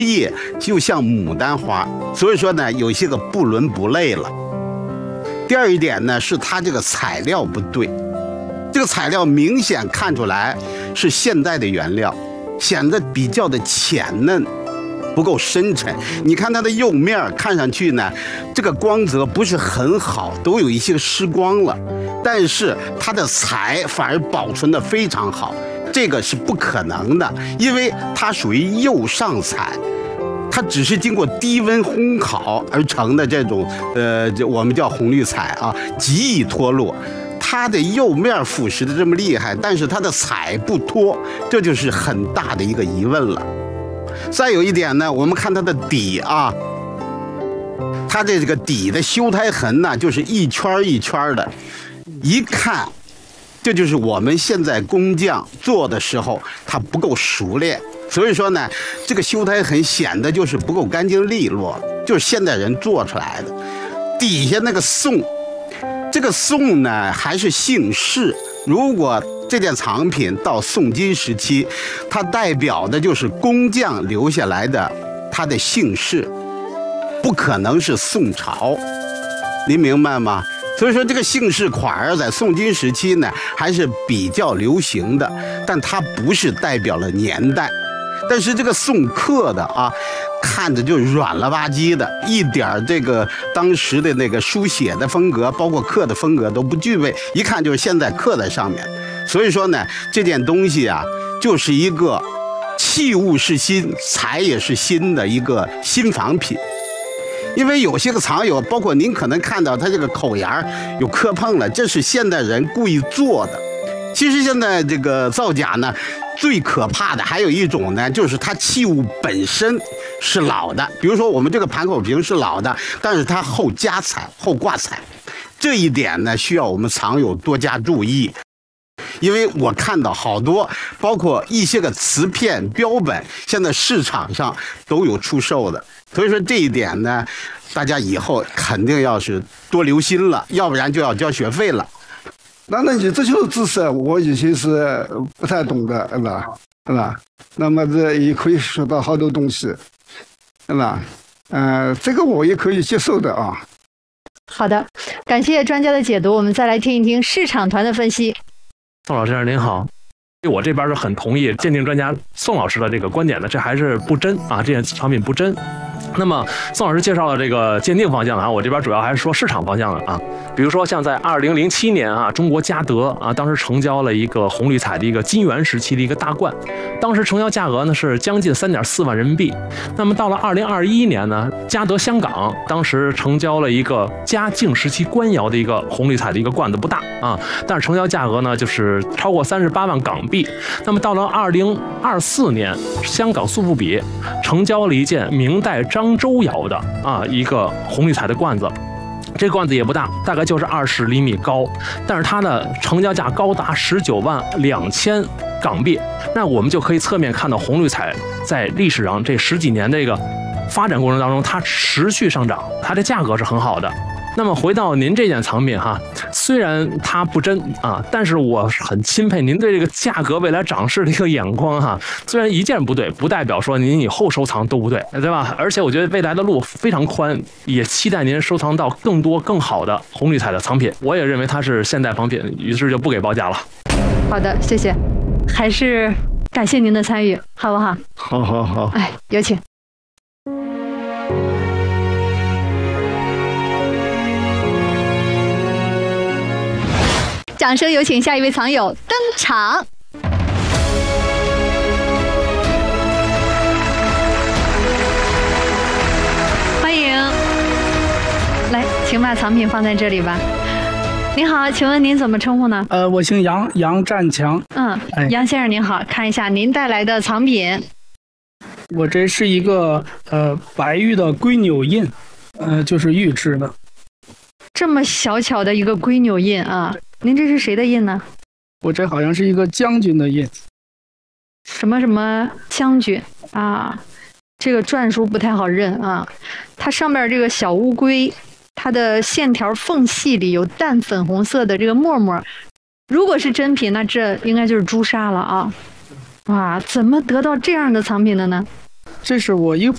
叶就像牡丹花，所以说呢，有些个不伦不类了。第二一点呢，是它这个材料不对，这个材料明显看出来是现代的原料，显得比较的浅嫩，不够深沉。你看它的釉面看上去呢，这个光泽不是很好，都有一些失光了，但是它的材反而保存得非常好，这个是不可能的，因为它属于釉上彩。它只是经过低温烘烤而成的这种，我们叫红绿彩啊，极易脱落。它的釉面腐蚀的这么厉害，但是它的彩不脱，这就是很大的一个疑问了。再有一点呢，我们看它的底啊，它的这个底的修胎痕呢，就是一圈一圈的，一看，这就是我们现在工匠做的时候它不够熟练。所以说呢，这个修胎痕显得就是不够干净利落，就是现代人做出来的。底下那个宋，这个宋呢还是姓氏。如果这件藏品到宋金时期，它代表的就是工匠留下来的他的姓氏，不可能是宋朝。您明白吗？所以说这个姓氏款儿在宋金时期呢还是比较流行的，但它不是代表了年代。但是这个宋刻的啊，看着就软了吧唧的，一点这个当时的那个书写的风格，包括刻的风格都不具备，一看就是现在刻在上面。所以说呢，这件东西啊，就是一个器物是新，材也是新的一个新仿品。因为有些个藏有，包括您可能看到它这个口沿有磕碰了，这是现代人故意做的。其实现在这个造假呢，最可怕的还有一种呢，就是它器物本身是老的，比如说我们这个盘口瓶是老的，但是它后加彩、后挂彩，这一点呢需要我们藏友多加注意。因为我看到好多，包括一些个瓷片标本，现在市场上都有出售的，所以说这一点呢，大家以后肯定要是多留心了，要不然就要交学费了。 那你这就是知识，我以前是不太懂的，是吧？那么这也可以学到好多东西，是吧？这个我也可以接受的啊。 好的，感谢专家的解读，我们再来听一听市场团的分析。 宋老师您好，我这边是很同意鉴定专家宋老师的这个观点的，这还是不真啊，这件藏品不真。那么宋老师介绍了这个鉴定方向啊，我这边主要还是说市场方向的啊。比如说像在2007年啊，中国嘉德啊，当时成交了一个红绿彩的一个金元时期的一个大罐，当时成交价格呢是将近3.4万人民币。那么到了2021年呢，嘉德香港当时成交了一个嘉靖时期官窑的一个红绿彩的一个罐子，不大啊，但是成交价格呢就是超过38万港币。那么到了2024年，香港苏富比成交了一件明代漳州窑的一个红绿彩的罐子，这个罐子也不大，大概就是20厘米高，但是它的成交价高达19万2千港币。那我们就可以侧面看到红绿彩在历史上这10几年这个发展过程当中，它持续上涨，它的价格是很好的。那么回到您这件藏品哈，虽然它不真啊，但是我很钦佩您对这个价格未来涨势的一个眼光哈。虽然一件不对，不代表说您以后收藏都不对，对吧？而且我觉得未来的路非常宽，也期待您收藏到更多更好的红绿彩的藏品。我也认为它是现代仿品，于是就不给报价了。 好的，谢谢，还是感谢您的参与，好不好？ 好。 哎，有请。掌声有请下一位藏友登场。欢迎，来，请把藏品放在这里吧。您好，请问您怎么称呼呢？ 我姓杨，杨占强。 杨先生您好，看一下您带来的藏品。 我这是一个白玉的龟钮印，就是玉制的。 这么小巧的一个龟钮印啊，您这是谁的印呢？ 我这好像是一个将军的印。 什么什么将军啊？这个篆书不太好认啊。它上面这个小乌龟，它的线条缝隙里有淡粉红色的这个沫沫。如果是真品，那这应该就是朱砂了啊！哇，怎么得到这样的藏品的呢？ 这是我一个